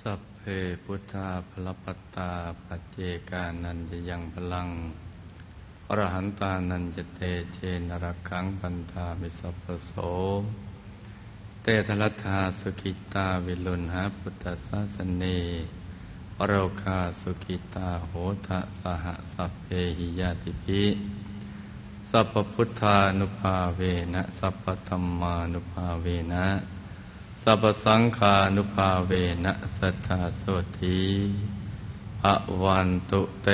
สัพเพพุทธาภลปัตตาปัจเจกานันจะยังพลังอรหันตานันจะเตเชนรักขังปันธามิสัพพโสเตทลัทธาสุขิตาวิลุณหาพุทธศาสเนโรคาสุขิตาโหทะสหสัพเพหิยาติภิสัพพพุทธานุภาเวนะสัพพธัมมานุภาเวนะสัพพสังฆานุภาเวนะสัทธาโสธีภวันตุเต